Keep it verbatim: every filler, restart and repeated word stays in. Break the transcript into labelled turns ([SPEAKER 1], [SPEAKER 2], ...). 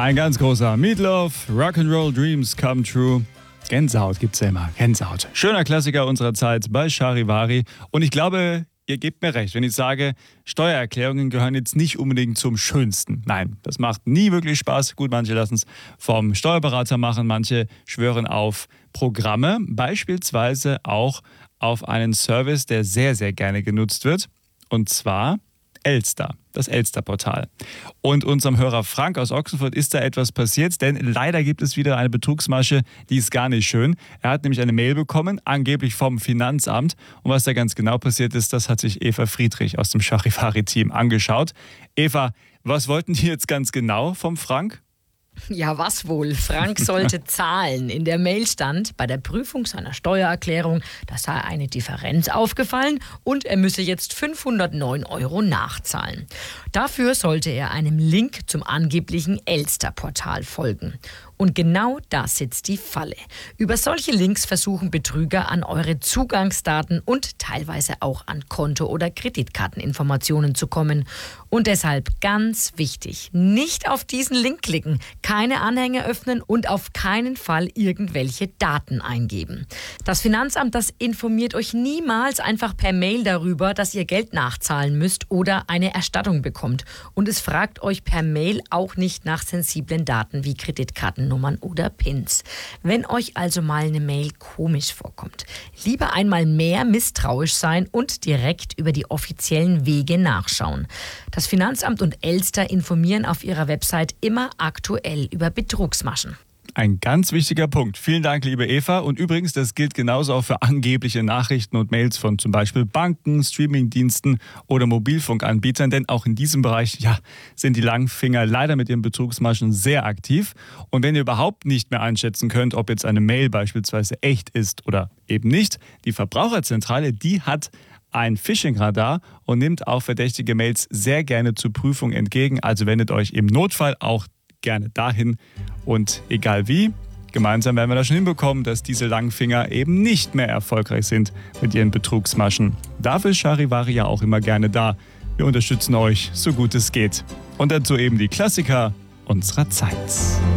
[SPEAKER 1] Ein ganz großer Meatloaf, Rock'n'Roll Dreams Come True. Gänsehaut gibt's ja immer, Gänsehaut. Schöner Klassiker unserer Zeit bei Charivari. Und ich glaube, ihr gebt mir recht, wenn ich sage, Steuererklärungen gehören jetzt nicht unbedingt zum Schönsten. Nein, das macht nie wirklich Spaß. Gut, manche lassen es vom Steuerberater machen, manche schwören auf Programme, beispielsweise auch auf einen Service, der sehr, sehr gerne genutzt wird. Und zwar Elster, das Elster-Portal. Und unserem Hörer Frank aus Ochsenfurt ist da etwas passiert, denn leider gibt es wieder eine Betrugsmasche, die ist gar nicht schön. Er hat nämlich eine Mail bekommen, angeblich vom Finanzamt. Und was da ganz genau passiert ist, das hat sich Eva Friedrich aus dem Charivari-Team angeschaut. Eva, was wollten die jetzt ganz genau vom Frank?
[SPEAKER 2] Ja, was wohl? Frank sollte zahlen. In der Mail stand, bei der Prüfung seiner Steuererklärung, da sei eine Differenz aufgefallen und er müsse jetzt fünfhundertneun Euro nachzahlen. Dafür sollte er einem Link zum angeblichen Elster-Portal folgen. Und genau da sitzt die Falle. Über solche Links versuchen Betrüger an eure Zugangsdaten und teilweise auch an Konto- oder Kreditkarteninformationen zu kommen. Und deshalb ganz wichtig, nicht auf diesen Link klicken, keine Anhänge öffnen und auf keinen Fall irgendwelche Daten eingeben. Das Finanzamt, das informiert euch niemals einfach per Mail darüber, dass ihr Geld nachzahlen müsst oder eine Erstattung bekommt. Und es fragt euch per Mail auch nicht nach sensiblen Daten wie Kreditkartennummern oder Pins. Wenn euch also mal eine Mail komisch vorkommt, lieber einmal mehr misstrauisch sein und direkt über die offiziellen Wege nachschauen. Das Finanzamt und Elster informieren auf ihrer Website immer aktuell über Betrugsmaschen.
[SPEAKER 1] Ein ganz wichtiger Punkt. Vielen Dank, liebe Eva. Und übrigens, das gilt genauso auch für angebliche Nachrichten und Mails von zum Beispiel Banken, Streamingdiensten oder Mobilfunkanbietern. Denn auch in diesem Bereich ja, sind die Langfinger leider mit ihren Betrugsmaschen sehr aktiv. Und wenn ihr überhaupt nicht mehr einschätzen könnt, ob jetzt eine Mail beispielsweise echt ist oder eben nicht, die Verbraucherzentrale, die hat ein Phishing-Radar und nimmt auch verdächtige Mails sehr gerne zur Prüfung entgegen. Also wendet euch im Notfall auch gerne dahin. Und egal wie, gemeinsam werden wir das schon hinbekommen, dass diese Langfinger eben nicht mehr erfolgreich sind mit ihren Betrugsmaschen. Dafür ist Charivari ja auch immer gerne da. Wir unterstützen euch, so gut es geht. Und dazu eben die Klassiker unserer Zeit.